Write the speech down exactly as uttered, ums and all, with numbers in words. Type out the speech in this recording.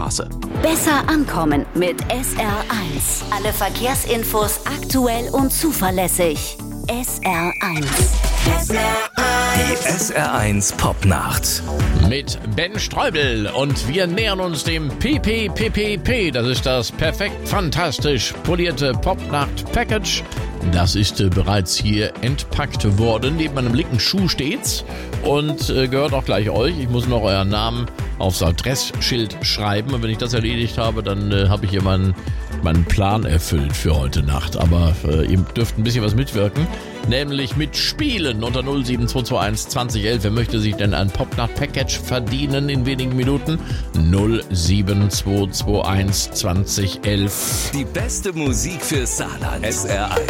Straße. Besser ankommen mit S R eins. Alle Verkehrsinfos aktuell und zuverlässig. S R eins. Die S R eins Popnacht. Mit Ben Streubel und wir nähern uns dem P P P P P. Das ist das perfekt fantastisch polierte Popnacht-Package. Das ist äh, bereits hier entpackt worden. Neben meinem linken Schuh steht's und äh, gehört auch gleich euch. Ich muss noch euren Namen aufs Adressschild schreiben. Und wenn ich das erledigt habe, dann äh, habe ich hier meinen, meinen Plan erfüllt für heute Nacht. Aber äh, ihr dürft ein bisschen was mitwirken. Nämlich mit Spielen unter null sieben zwei zwei eins zwanzig elf. Wer möchte sich denn ein Popnacht-Package verdienen in wenigen Minuten? null sieben zwei zwei eins zwanzig elf. Die beste Musik für Saarland. S R eins.